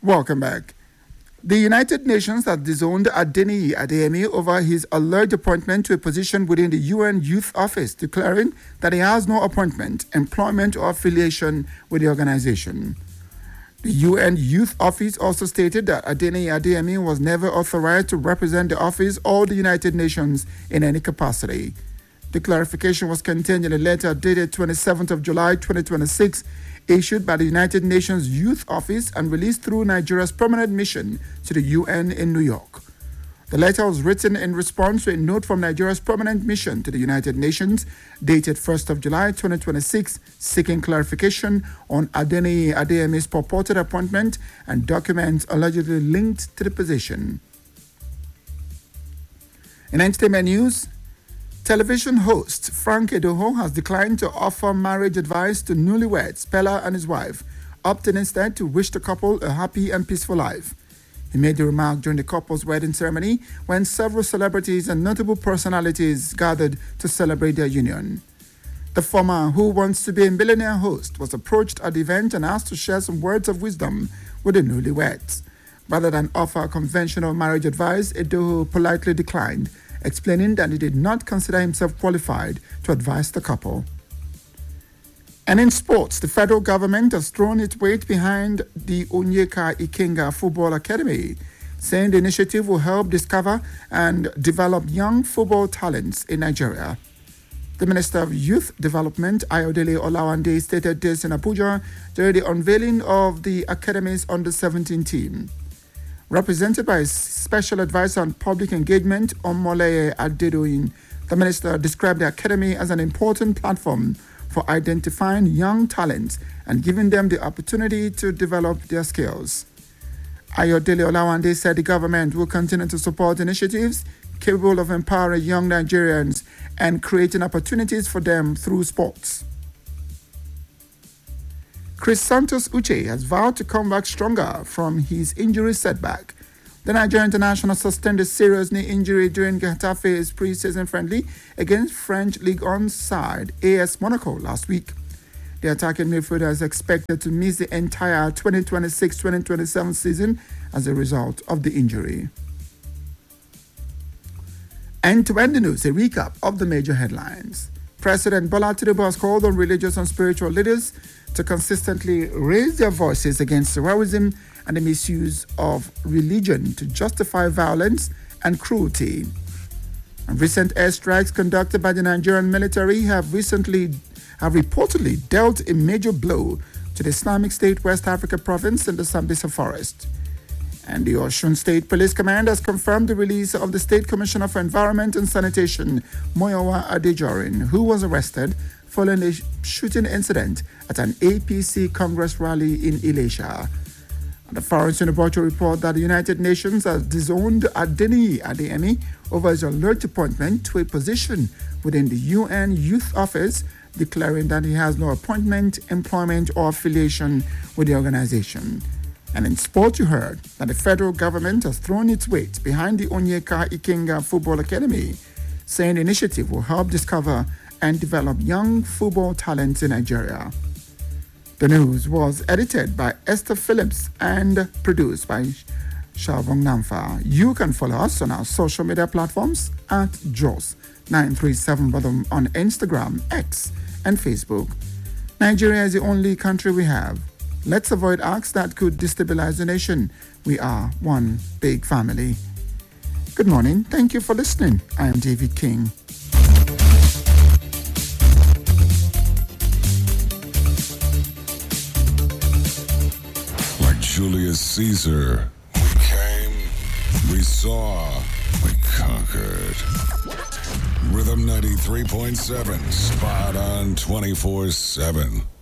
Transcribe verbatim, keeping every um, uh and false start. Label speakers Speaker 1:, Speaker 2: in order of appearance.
Speaker 1: Welcome back. The United Nations has disowned Adeniyi Adeyemi over his alleged appointment to a position within the U N Youth Office, declaring that he has no appointment, employment, or affiliation with the organization. The U N Youth Office also stated that Adeniyi Adeyemi was never authorized to represent the office or the United Nations in any capacity. The clarification was contained in a letter dated twenty-seventh of July twenty twenty-six, issued by the United Nations Youth Office and released through Nigeria's permanent mission to the U N in New York. The letter was written in response to a note from Nigeria's permanent mission to the United Nations dated first of July twenty twenty-six, seeking clarification on Adeniyi Adeyemi's purported appointment and documents allegedly linked to the position. In entertainment news, television host Frank Edoho has declined to offer marriage advice to newlyweds Pella and his wife, opting instead to wish the couple a happy and peaceful life. He made the remark during the couple's wedding ceremony when several celebrities and notable personalities gathered to celebrate their union. The former, who wants to be a millionaire host, was approached at the event and asked to share some words of wisdom with the newlyweds. Rather than offer conventional marriage advice, Edoho politely declined, explaining that he did not consider himself qualified to advise the couple. And in sports, the federal government has thrown its weight behind the Onyeka Ikenga Football Academy, saying the initiative will help discover and develop young football talents in Nigeria. The Minister of Youth Development, Ayodele Olawande, stated this in Abuja during the unveiling of the Academy's under seventeen team. Represented by Special Advisor on Public Engagement, Omoleye Adedoyin, the minister described the academy as an important platform for identifying young talents and giving them the opportunity to develop their skills. Ayodele Olawande said the government will continue to support initiatives capable of empowering young Nigerians and creating opportunities for them through sports. Chris Santos Uche has vowed to come back stronger from his injury setback. The Nigerian international sustained a serious knee injury during Getafe's pre-season friendly against French Ligue one side A S Monaco last week. The attacking midfielder is expected to miss the entire twenty twenty-six twenty twenty-seven season as a result of the injury. And to end the news, a recap of the major headlines. President Bola Tinubu has called on religious and spiritual leaders to consistently raise their voices against terrorism and the misuse of religion to justify violence and cruelty. And recent airstrikes conducted by the Nigerian military have recently have reportedly dealt a major blow to the Islamic State West Africa province in the Sambisa Forest. And the Osun State Police Command has confirmed the release of the State Commissioner for Environment and Sanitation, Moyowa Adejorin, who was arrested following a shooting incident at an A P C Congress rally in Ilesha. The Foreign Unibocho report that the United Nations has disowned Adeniyi Adeyemi over his alleged appointment to a position within the U N Youth Office, declaring that he has no appointment, employment, or affiliation with the organization. And in sport, you heard that the federal government has thrown its weight behind the Onyeka Ikenga Football Academy, saying the initiative will help discover and develop young football talents in Nigeria. The news was edited by Esther Phillips and produced by Shavong Namfa. You can follow us on our social media platforms at Jos nine three seven bottom on Instagram, X, and Facebook. Nigeria is the only country we have. Let's avoid acts that could destabilize the nation. We are one big family. Good morning. Thank you for listening. I am David King.
Speaker 2: Like Julius Caesar, we came, we saw, we conquered. Rhythm ninety-three point seven, spot on twenty-four seven.